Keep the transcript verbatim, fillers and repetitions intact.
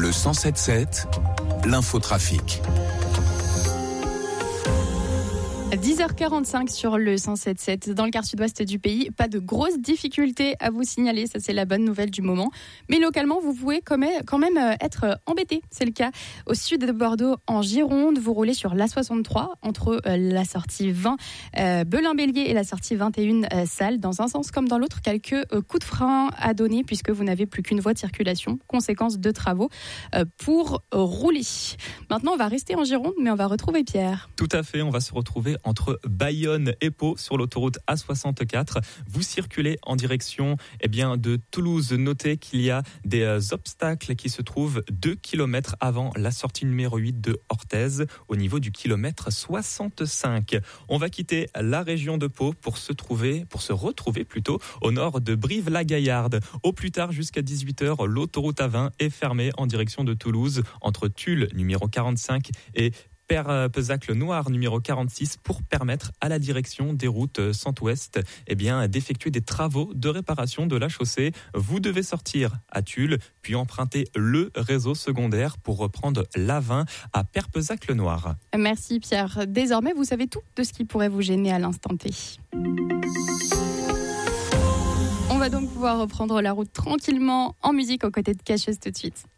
Le cent sept sept, l'infotrafic. dix heures quarante-cinq sur le cent sept sept. Dans le quart sud-ouest du pays, pas de grosses difficultés à vous signaler. Ça, c'est la bonne nouvelle du moment. Mais localement, vous pouvez quand même être embêté. C'est le cas au sud de Bordeaux, en Gironde. Vous roulez sur l'A soixante-trois entre la sortie vingt euh, Belin-Bélier et la sortie vingt et un euh, Salles. Dans un sens comme dans l'autre, quelques euh, coups de frein à donner puisque vous n'avez plus qu'une voie de circulation. Conséquence de travaux euh, pour euh, rouler. Maintenant, on va rester en Gironde, mais on va retrouver Pierre. Tout à fait, on va se retrouver entre Bayonne et Pau sur l'autoroute A soixante-quatre. Vous circulez en direction eh bien, de Toulouse. Notez qu'il y a des euh, obstacles qui se trouvent deux kilomètres avant la sortie numéro huit de Orthez, au niveau du kilomètre soixante-cinq. On va quitter la région de Pau pour se trouver, pour se retrouver plutôt au nord de Brive-la-Gaillarde. Au plus tard, jusqu'à dix-huit heures, l'autoroute A vingt est fermée en direction de Toulouse, entre Tulle, numéro quarante-cinq, et Père-Pezacle-Noir numéro quarante-six pour permettre à la direction des routes centre-ouest eh bien, d'effectuer des travaux de réparation de la chaussée. Vous devez sortir à Tulle, puis emprunter le réseau secondaire pour reprendre l'A vingt à Père-Pezacle-Noir. Merci Pierre. Désormais, vous savez tout de ce qui pourrait vous gêner à l'instant T. On va donc pouvoir reprendre la route tranquillement en musique aux côtés de Cacheuse tout de suite.